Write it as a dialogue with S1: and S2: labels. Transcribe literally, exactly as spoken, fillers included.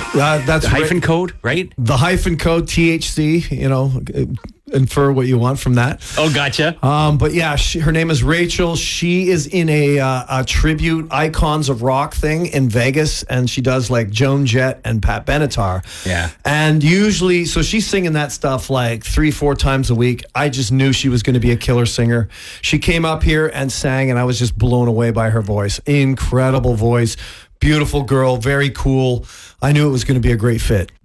S1: Uh, that's
S2: The hyphen
S1: right.
S2: code, right?
S1: The hyphen code T H C. You know, infer what you want from that.
S2: Oh, gotcha.
S1: Um, but yeah, she, her name is Rachel. She is in a, uh, a tribute Icons of Rock thing in Vegas, and she does like Joan Jett and Pat Benatar.
S2: Yeah.
S1: And usually, so she's singing that stuff like three, four times a week. I just knew she was going to be a killer singer. She came up here and sang, and I was just blown away by her voice. Incredible voice. Beautiful girl, very cool. I knew it was going to be a great fit.